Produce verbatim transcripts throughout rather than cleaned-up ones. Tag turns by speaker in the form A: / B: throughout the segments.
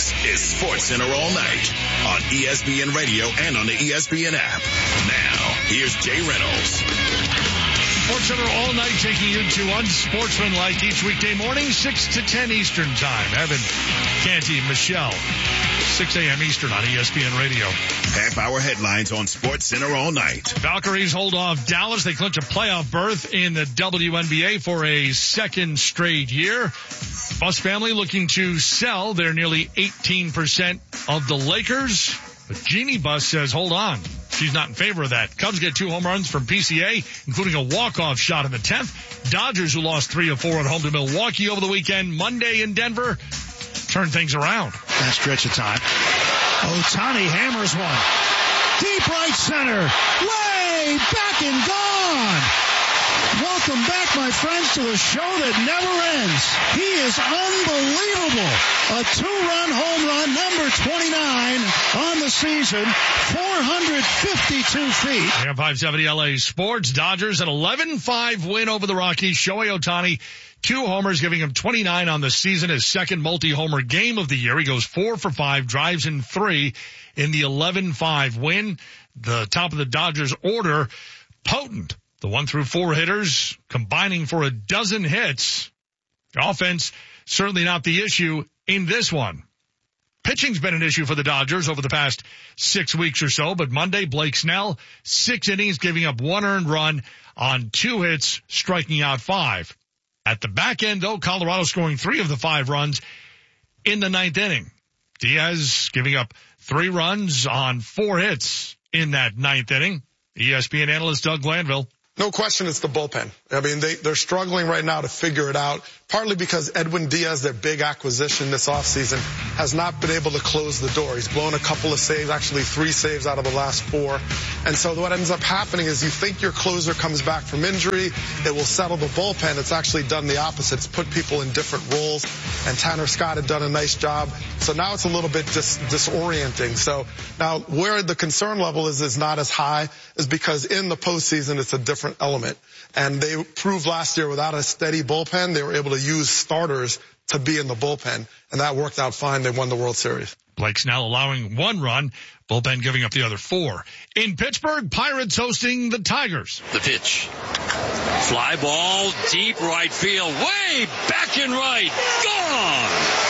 A: This is SportsCenter All Night on E S P N Radio and on the E S P N app. Now, here's Jay Reynolds.
B: SportsCenter All Night, taking you to unsportsmanlike each weekday morning, six to ten Eastern Time. Evan, Canty, Michelle, six a.m. Eastern on E S P N Radio.
A: Half-hour headlines on SportsCenter All Night.
B: Valkyries hold off Dallas. They clinch a playoff berth in the W N B A for a second straight year. Buss family looking to sell their nearly eighteen percent of the Lakers. But Jeannie Buss says, hold on. She's not in favor of that. Cubs get two home runs from P C A, including a walk-off shot in the tenth. Dodgers, who lost three of four at home to Milwaukee over the weekend, Monday in Denver, turn things around.
C: Last stretch of time. Ohtani hammers one. Deep right center. Way back and gone. Welcome back, my friends, to a show that never ends. He is unbelievable. A two-run home run, number twenty-nine on the season, four hundred fifty-two feet.
B: A M five seventy L A Sports. Dodgers an eleven five win over the Rockies. Shohei Ohtani, two homers, giving him twenty-nine on the season, his second multi-homer game of the year. He goes four for five, drives in three in the eleven five win. The top of the Dodgers order, potent. The one through four hitters combining for a dozen hits. Offense, certainly not the issue in this one. Pitching's been an issue for the Dodgers over the past six weeks or so, but Monday, Blake Snell, six innings, giving up one earned run on two hits, striking out five. At the back end, though, Colorado scoring three of the five runs in the ninth inning. Diaz giving up three runs on four hits in that ninth inning. E S P N analyst Doug Glanville.
D: No question it's the bullpen. I mean, they, they're struggling right now to figure it out, partly because Edwin Diaz, their big acquisition this offseason, has not been able to close the door. He's blown a couple of saves, actually three saves out of the last four. And so what ends up happening is you think your closer comes back from injury, it will settle the bullpen. It's actually done the opposite. It's put people in different roles, and Tanner Scott had done a nice job. So now it's a little bit dis- disorienting. So now where the concern level is is not as high is because in the postseason it's a different element. And they proved last year without a steady bullpen, they were able to use starters to be in the bullpen. And that worked out fine. They won the World Series.
B: Blake Snell allowing one run, bullpen giving up the other four. In Pittsburgh, Pirates hosting the Tigers.
E: The pitch. Fly ball, deep right field, way back and right. Gone!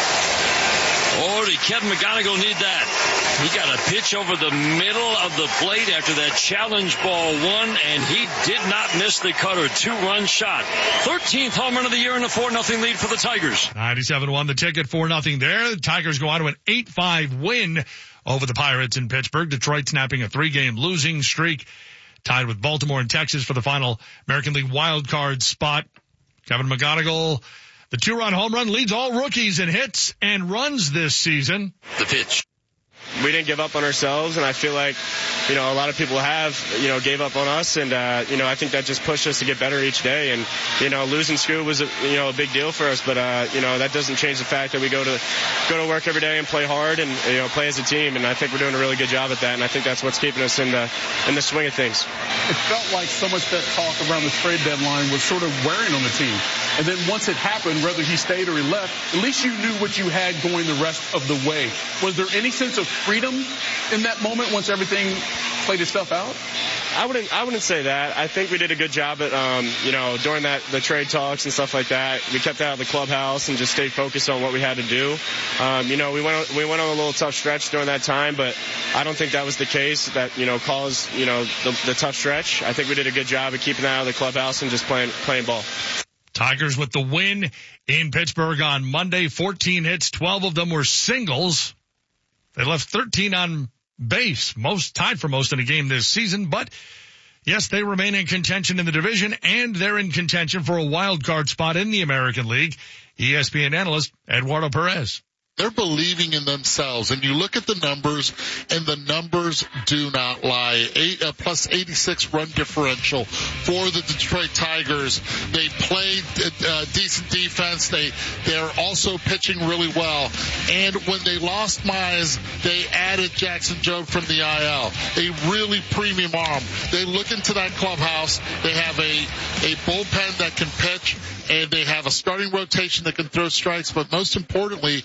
E: Oh, did Kevin McGonigal need that? He got a pitch over the middle of the plate after that challenge ball one, and he did not miss the cutter. Two-run shot. thirteenth home run of the year in a four nothing lead for the Tigers.
B: ninety-seven won the ticket, four nothing there. The Tigers go on to an eight five win over the Pirates in Pittsburgh. Detroit snapping a three-game losing streak, tied with Baltimore and Texas for the final American League wildcard spot. Kevin McGonigal, the two-run home run, leads all rookies in hits and runs this season.
E: The pitch.
F: We didn't give up on ourselves, and I feel like, you know, a lot of people have, you know, gave up on us, and, uh, you know, I think that just pushed us to get better each day, and, you know, losing Scoot was, a, you know, a big deal for us, but, uh, you know, that doesn't change the fact that we go to go to work every day and play hard and, you know, play as a team, and I think we're doing a really good job at that, and I think that's what's keeping us in the, in the swing of things.
G: It felt like so much that talk around the trade deadline was sort of wearing on the team, and then once it happened, whether he stayed or he left, at least you knew what you had going the rest of the way. Was there any sense of freedom in that moment once everything played itself out?
F: I wouldn't. I wouldn't say that. I think we did a good job at, um, you know, during that the trade talks and stuff like that. We kept out of the clubhouse and just stayed focused on what we had to do. Um, you know, we went on, we went on a little tough stretch during that time, but I don't think that was the case that you know caused you know the, the tough stretch. I think we did a good job of keeping out of the clubhouse and just playing playing ball.
B: Tigers with the win in Pittsburgh on Monday. fourteen hits, twelve of them were singles. They left thirteen on base, most tied for most in a game this season, but yes, they remain in contention in the division, and they're in contention for a wild card spot in the American League. E S P N analyst Eduardo Perez.
H: They're believing in themselves, and you look at the numbers, and the numbers do not lie. Eight, uh, plus eighty-six run differential for the Detroit Tigers. They played uh, decent defense. They they're also pitching really well. And when they lost Mize, they added Jackson Jobe from the I L. A really premium arm. They look into that clubhouse. They have a a bullpen that can pitch, and they have a starting rotation that can throw strikes. But most importantly, they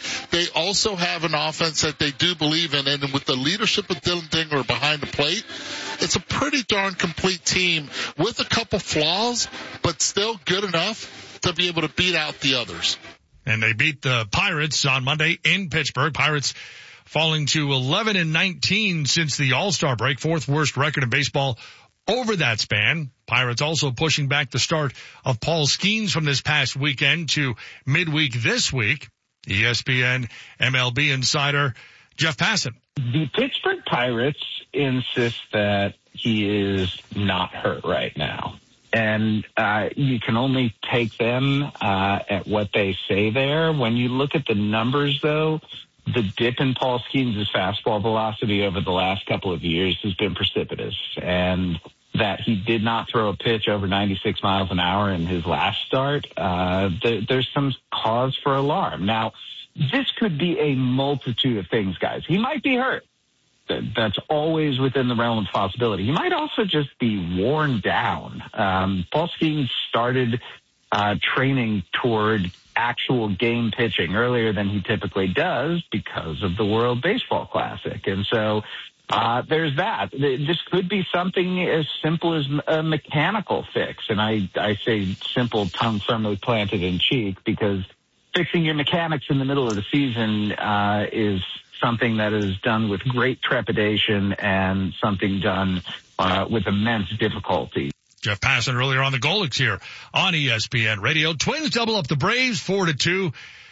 H: they also have an offense that they do believe in, and with the leadership of Dylan Dingler behind the plate, it's a pretty darn complete team with a couple flaws, but still good enough to be able to beat out the others.
B: And they beat the Pirates on Monday in Pittsburgh. Pirates falling to eleven and nineteen since the All-Star break, fourth worst record in baseball over that span. Pirates also pushing back the start of Paul Skeens from this past weekend to midweek this week. E S P N M L B insider Jeff Passan.
I: The Pittsburgh Pirates insist that he is not hurt right now. And uh you can only take them uh at what they say there. When you look at the numbers, though, the dip in Paul Skeens' fastball velocity over the last couple of years has been precipitous. And that he did not throw a pitch over ninety-six miles an hour in his last start, uh there, there's some cause for alarm. Now, this could be a multitude of things, guys. He might be hurt. That's always within the realm of possibility. He might also just be worn down. Um, Paul Skeens started uh, training toward actual game pitching earlier than he typically does because of the World Baseball Classic. And so uh, there's that. This could be something as simple as a mechanical fix. And I, I say simple, tongue firmly planted in cheek, because fixing your mechanics in the middle of the season uh, is something that is done with great trepidation and something done uh, with immense difficulty.
B: Jeff Passan earlier on the Golics here on E S P N Radio. Twins double up the Braves four to two.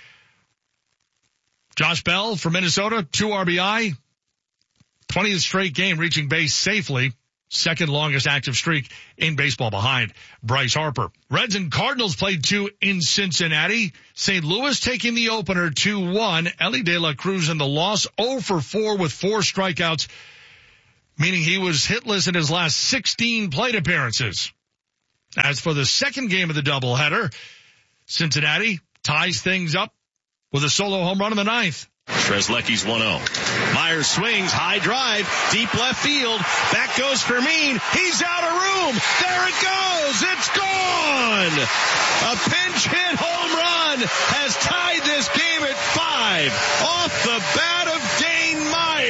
B: Josh Bell from Minnesota, two R B I, twentieth straight game reaching base safely. Second longest active streak in baseball behind Bryce Harper. Reds and Cardinals played two in Cincinnati. Saint Louis taking the opener two one. Elly De La Cruz in the loss, oh for four with four strikeouts, meaning he was hitless in his last sixteen plate appearances. As for the second game of the doubleheader, Cincinnati ties things up with a solo home run in the ninth.
J: Strzelecki's one oh. Myers swings, high drive, deep left field. Back goes Fermin. He's out of room. There it goes. It's gone. A pinch hit home run has tied this game at five off the bat of Dane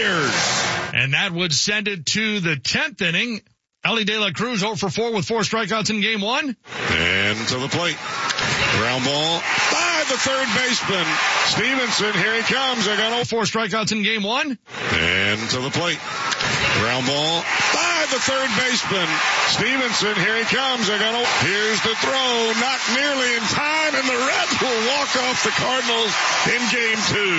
J: Myers.
B: And that would send it to the tenth inning. Elly De La Cruz oh for four with four strikeouts in game one.
J: And to the plate. Ground ball by the third baseman. Stevenson, here he comes. They're going to
B: four strikeouts in game one.
J: And to the plate. Ground ball by the third baseman. Stevenson, here he comes. They're going to, here's the throw. Not nearly in time, and the Reds will walk off the Cardinals in game two.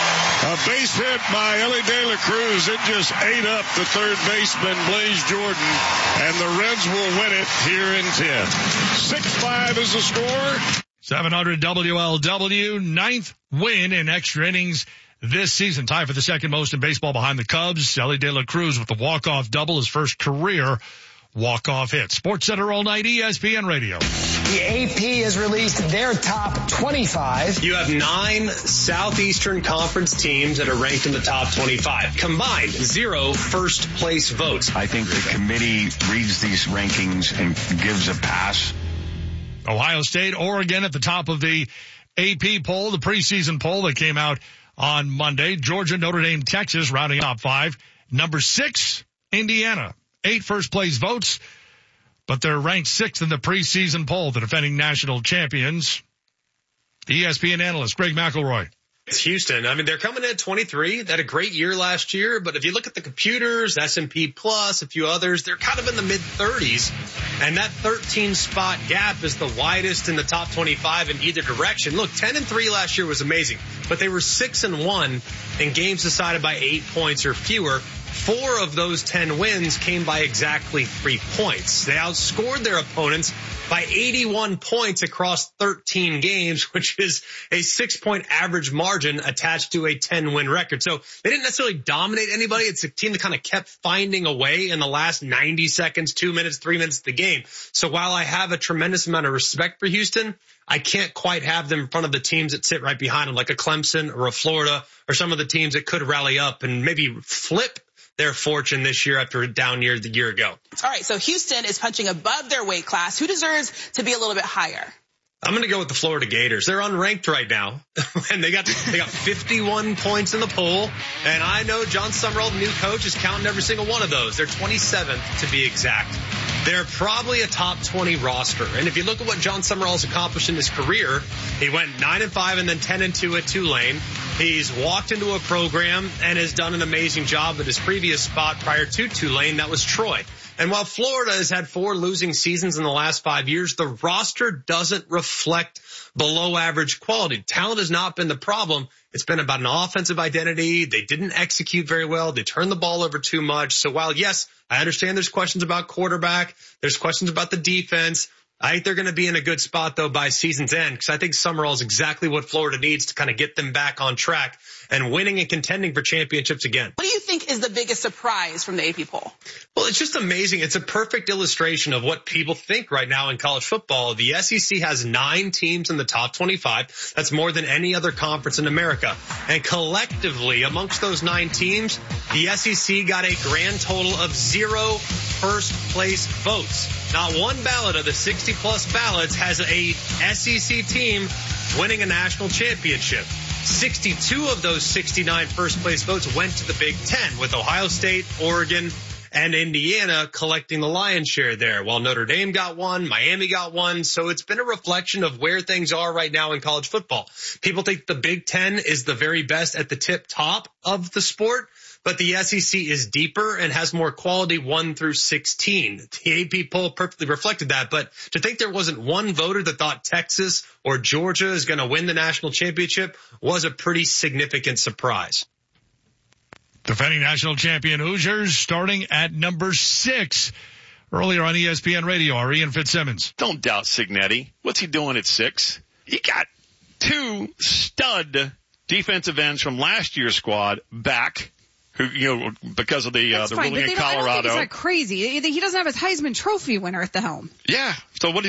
J: A base hit by Elly De La Cruz. It just ate up the third baseman, Blaze Jordan, and the Reds will win it here in ten. six five is the score.
B: seven hundred W L W, ninth win in extra innings this season. Tied for the second most in baseball behind the Cubs. Elly De La Cruz with the walk-off double, his first career walk-off hit. Sports Center all night, E S P N Radio.
K: The A P has released their top twenty-five.
L: You have nine Southeastern Conference teams that are ranked in the top twenty-five. Combined, zero first place votes.
M: I think the committee reads these rankings and gives a pass.
B: Ohio State, Oregon at the top of the A P poll, the preseason poll that came out on Monday. Georgia, Notre Dame, Texas rounding top five. Number six, Indiana. Eight first place votes, but they're ranked sixth in the preseason poll, the defending national champions. E S P N analyst Greg McElroy.
L: It's Houston. I mean, they're coming in at twenty-three. They had a great year last year, but if you look at the computers, S and P Plus, a few others, they're kind of in the mid thirties. And that thirteen spot gap is the widest in the top twenty-five in either direction. Look, ten and three last year was amazing, but they were six and one in games decided by eight points or fewer. Four of those ten wins came by exactly three points. They outscored their opponents by eighty-one points across thirteen games, which is a six-point average margin attached to a ten-win record. So they didn't necessarily dominate anybody. It's a team that kind of kept finding a way in the last ninety seconds, two minutes, three minutes of the game. So while I have a tremendous amount of respect for Houston, I can't quite have them in front of the teams that sit right behind them, like a Clemson or a Florida or some of the teams that could rally up and maybe flip their fortune this year after a down year the year ago.
N: All right, so Houston is punching above their weight class. Who deserves to be a little bit higher?
L: I'm going to go with the Florida Gators. They're unranked right now, and they got they got fifty-one points in the poll. And I know John Summerall, the new coach, is counting every single one of those. They're twenty-seventh to be exact. They're probably a top twenty roster. And if you look at what John Summerall's accomplished in his career, he went nine and five and then ten and two at Tulane. He's walked into a program and has done an amazing job at his previous spot prior to Tulane. That was Troy. And while Florida has had four losing seasons in the last five years, the roster doesn't reflect below average quality. Talent has not been the problem. It's been about an offensive identity. They didn't execute very well. They turned the ball over too much. So while, yes, I understand there's questions about quarterback, there's questions about the defense, I think they're going to be in a good spot, though, by season's end, because I think Summerall is exactly what Florida needs to kind of get them back on track and winning and contending for championships again.
N: What do you think is the biggest surprise from the A P poll?
L: Well, it's just amazing. It's a perfect illustration of what people think right now in college football. The S E C has nine teams in the top twenty-five. That's more than any other conference in America. And collectively, amongst those nine teams, the S E C got a grand total of zero first place votes. Not one ballot of the sixty plus ballots has a S E C team winning a national championship. sixty-two of those sixty-nine first place votes went to the Big Ten, with Ohio State, Oregon, and Indiana collecting the lion's share there, while Notre Dame got one, Miami got one. So it's been a reflection of where things are right now in college football. People think the Big Ten is the very best at the tip top of the sport, but the S E C is deeper and has more quality one through sixteen. The A P poll perfectly reflected that. But to think there wasn't one voter that thought Texas or Georgia is going to win the national championship was a pretty significant surprise.
B: Defending national champion Hoosiers starting at number six. Earlier on E S P N Radio, our Ian Fitzsimmons.
O: Don't doubt Cignetti. What's he doing at six? He got two stud defensive ends from last year's squad back. Who, you know, because of the uh, the
P: fine,
O: ruling in Colorado.
P: I don't think it's that crazy. He doesn't have his Heisman Trophy winner at the helm.
O: Yeah. So what